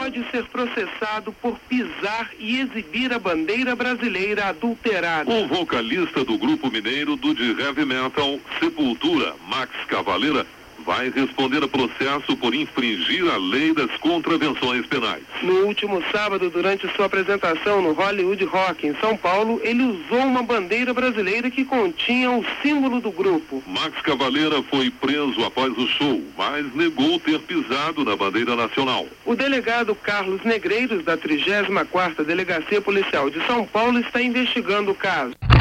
pode ser processado por pisar e exibir a bandeira brasileira adulterada. O vocalista do grupo mineiro do de heavy metal Sepultura, Max Cavalera, vai responder a processo por infringir a lei das contravenções penais. No último sábado, durante sua apresentação no Hollywood Rock, em São Paulo, ele usou uma bandeira brasileira que continha o símbolo do grupo. Max Cavalera foi preso após o show, mas negou ter pisado na bandeira nacional. O delegado Carlos Negreiros, da 34ª Delegacia Policial de São Paulo, está investigando o caso.